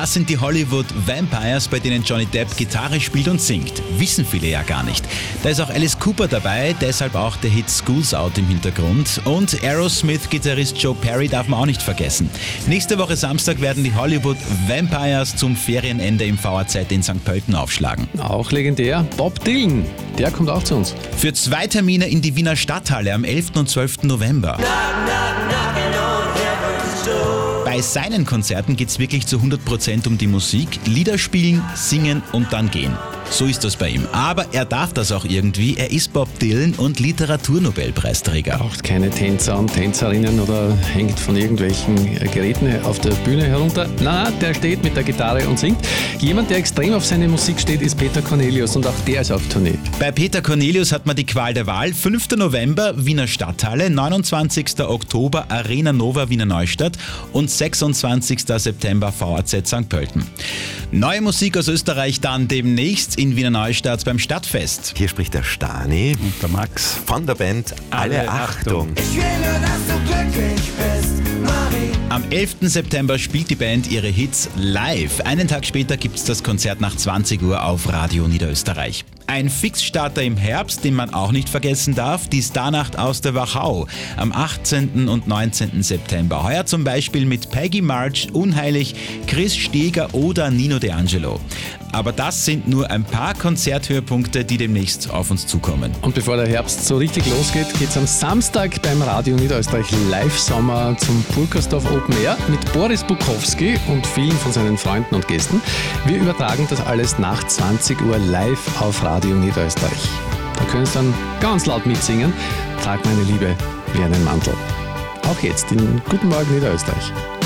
Das sind die Hollywood Vampires, bei denen Johnny Depp Gitarre spielt und singt. Wissen viele ja gar nicht. Da ist auch Alice Cooper dabei, deshalb auch der Hit School's Out im Hintergrund. Und Aerosmith-Gitarrist Joe Perry darf man auch nicht vergessen. Nächste Woche Samstag werden die Hollywood Vampires zum Ferienende im VAZ in St. Pölten aufschlagen. Auch legendär Bob Dylan, der kommt auch zu uns. Für 2 Termine in die Wiener Stadthalle am 11. und 12. November. Bei seinen Konzerten geht es wirklich zu 100% um die Musik, Lieder spielen, singen und dann gehen. So ist das bei ihm. Aber er darf das auch irgendwie. Er ist Bob Dylan und Literaturnobelpreisträger. Braucht keine Tänzer und Tänzerinnen oder hängt von irgendwelchen Geräten auf der Bühne herunter. Na, der steht mit der Gitarre und singt. Jemand, der extrem auf seine Musik steht, ist Peter Cornelius und auch der ist auf Tournee. Bei Peter Cornelius hat man die Qual der Wahl. 5. November Wiener Stadthalle, 29. Oktober Arena Nova Wiener Neustadt und 26. September VAZ St. Pölten. Neue Musik aus Österreich dann demnächst in Wiener Neustadt beim Stadtfest. Hier spricht der Stani Und der Max. von der Band Alle Achtung. Ich will nur, dass du glücklich bist, Marie. Am 11. September spielt die Band ihre Hits live. Einen Tag später gibt es das Konzert nach 20 Uhr auf Radio Niederösterreich. Ein Fixstarter im Herbst, den man auch nicht vergessen darf, die Starnacht aus der Wachau am 18. und 19. September. Heuer zum Beispiel mit Peggy March, Unheilig, Chris Steger oder Nino De Angelo. Aber das sind nur ein paar Konzerthöhepunkte, die demnächst auf uns zukommen. Und bevor der Herbst so richtig losgeht, geht's am Samstag beim Radio Niederösterreich Live-Sommer zum Pulkersdorf Open Air mit Boris Bukowski und vielen von seinen Freunden und Gästen. Wir übertragen das alles nach 20 Uhr live auf Radio Niederösterreich. Da können Sie dann ganz laut mitsingen. Trag meine Liebe wie einen Mantel. Auch jetzt in Guten Morgen Niederösterreich.